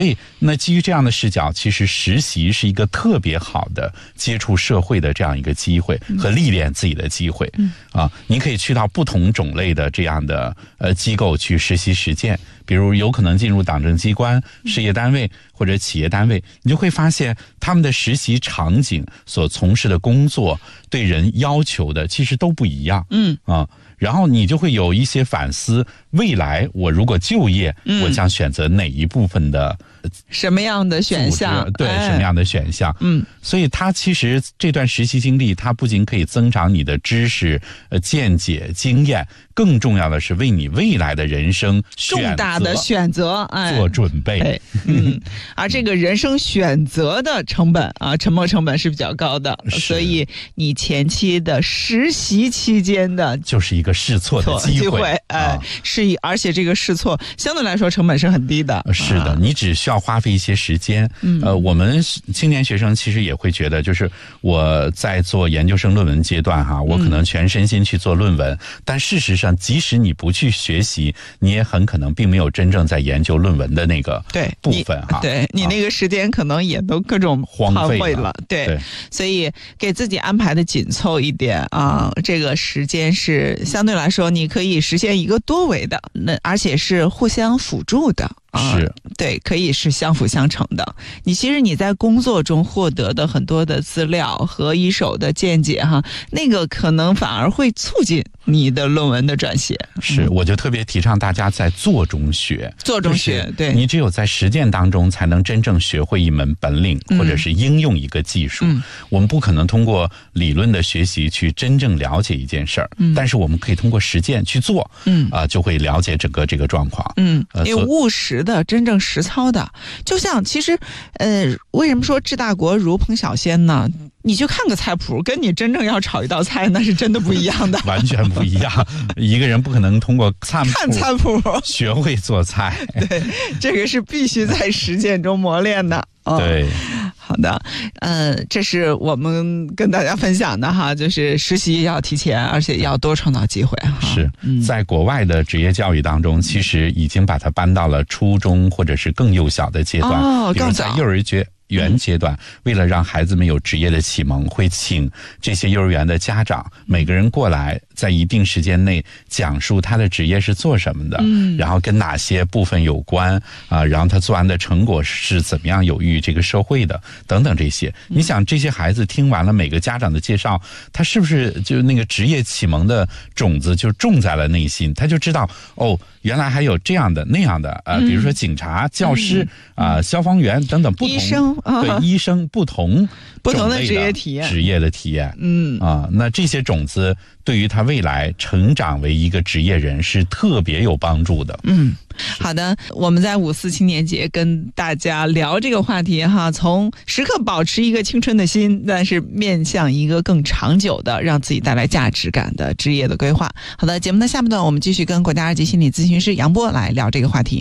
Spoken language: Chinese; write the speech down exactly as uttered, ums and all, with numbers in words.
所以那基于这样的视角，其实实习是一个特别好的接触社会的这样一个机会和历练自己的机会。嗯、啊，你可以去到不同种类的这样的呃机构去实习实践，比如有可能进入党政机关、事业单位或者企业单位，你就会发现他们的实习场景所从事的工作对人要求的其实都不一样。嗯啊。然后你就会有一些反思，未来我如果就业，嗯、我将选择哪一部分的什么样的选项？ 对，哎、什么样的选项？ 嗯， 所以它其实这段实习经历，它不仅可以增长你的知识、呃见解、经验，更重要的是为你未来的人生重大的选择哎做准备。 哎、嗯，而这个人生选择的成本啊，沉没成本是比较高的，所以你前期的实习期间的就是一个试错的机会，机会哎、啊，是，而且这个试错相对来说成本是很低的。 是的，啊、你只需要花费一些时间。嗯、呃，我们青年学生其实也会觉得，就是我在做研究生论文阶段哈，我可能全身心去做论文，嗯、但事实上，即使你不去学习，你也很可能并没有真正在研究论文的那个部分哈。 对，你那个时间可能也都各种荒废了。对，对，所以给自己安排的紧凑一点啊，这个时间是相对来说你可以实现一个多维的，那而且是互相辅助的。 是、 啊，对，可以是相辅相成的。你其实你在工作中获得的很多的资料和一手的见解哈，那个可能反而会促进你的论文的撰写。 是，我就特别提倡大家在做中学， 做中学，就是、对， 你只有在实践当中才能真正学会一门本领，或者是应用一个技术。嗯、我们不可能通过理论的学习去真正了解一件事儿，嗯、但是我们可以通过实践去做，嗯啊、呃，就会了解整个这个状况。 嗯，因为务实的、真正实操的，就像其实，呃，为什么说治大国如烹小鲜呢？你就看个菜谱，跟你真正要炒一道菜，那是真的不一样的， 完全不一样。一个人不可能通过餐谱看餐谱学会做菜， 对，这个是必须在实践中磨练的。 哦、对， 好的，呃，这是我们跟大家分享的哈，就是实习要提前，而且要多创造机会哈。 是，在国外的职业教育当中，其实已经把它搬到了初中或者是更幼小的阶段， 哦， 比如在幼儿学园阶段，为了让孩子们有职业的启蒙，会请这些幼儿园的家长每个人过来，在一定时间内讲述他的职业是做什么的，嗯，然后跟哪些部分有关啊、呃，然后他做完的成果是怎么样有益于这个社会的，等等这些。嗯、你想，这些孩子听完了每个家长的介绍，他是不是就那个职业启蒙的种子就种在了内心？他就知道哦，原来还有这样的那样的呃，比如说警察、教师啊、呃、消防员等等不同。 医生对、啊、医生不同不同的职业体验， 职业的体验， 嗯啊，那这些种子对于他未来成长为一个职业人是特别有帮助的。 嗯，好的，我们在五四青年节跟大家聊这个话题哈，从时刻保持一个青春的心，但是面向一个更长久的，让自己带来价值感的职业的规划。好的，节目的下半段我们继续跟国家二级心理咨询师杨波来聊这个话题。